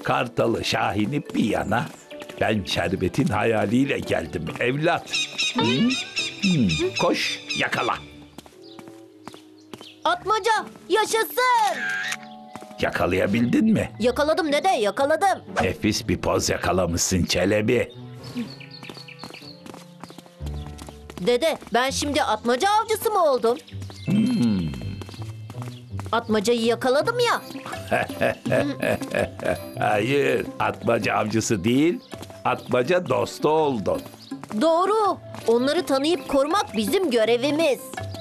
Kartalı, Şahin'i bir yana, ben şerbetin hayaliyle geldim evlat. Koş, yakala. Atmaca yaşasın. Yakalayabildin mi? Yakaladım dede, yakaladım. Nefis bir poz yakalamışsın Çelebi. Dede, ben şimdi atmaca avcısı mı oldum? Atmacayı yakaladım ya. Hayır, atmaca avcısı değil, atmaca dostu oldun. Doğru. Onları tanıyıp korumak bizim görevimiz.